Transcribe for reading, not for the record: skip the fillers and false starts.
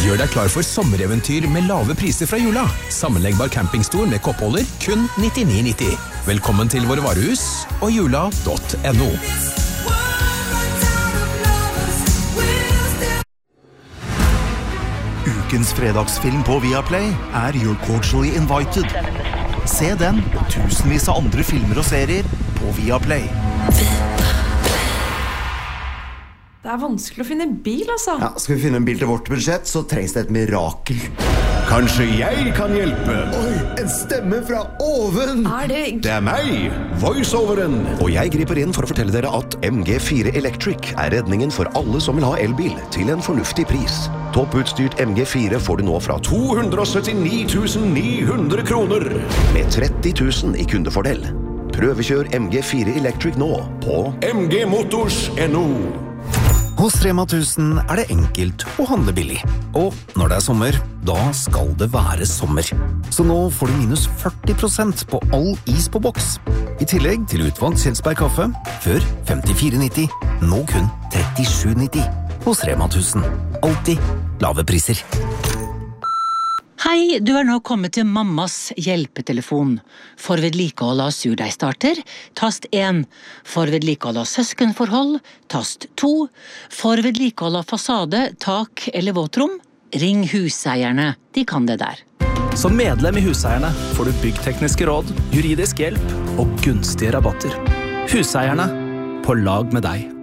Gjør deg klar for sommereventyr med lave priser fra Jula. Sammenleggbar campingstol med koppholder, kun 99,90. Velkommen til våre varehus og jula.no. Ukens fredagsfilm på Viaplay You're Cordially Invited. Se den og tusenvis av andre filmer og serier på Viaplay. Det vanskelig å finne bil, altså. Ja, skal vi finne en bil til vårt budsjett, så trengs det et mirakel. Kanskje jeg kan hjelpe? Oi, en stemme fra oven! Det meg, voiceoveren. Og jeg griper inn for å fortelle dere at MG4 Electric redningen for alle som vil ha elbil til en fornuftig pris. Topputstyrt MG4 får du nå fra 279 900 kroner. Med 30 000 i kundefordel. Prøvekjør MG4 Electric nå på mgmotors.no. Hos Rema 1000 det enkelt å handle billig. Og når det sommer, da skal det være sommer. Så nå får du minus 40% på all is på boks. I tillegg til utvalgt Kjelsberg kaffe, før 54,90, nå kun 37,90. Hos Rema 1000. Alltid lave priser. Hei, du nå kommet til mammas hjelpetelefon. For vedlikehold av surdeigstarter, tast 1. For vedlikehold av søskenforhold, tast 2. For vedlikehold av fasade, tak eller våtrom, ring huseierne. De kan det der. Som medlem i Huseierne får du byggtekniske råd, juridisk hjelp og gunstige rabatter. Huseierne, på lag med deg.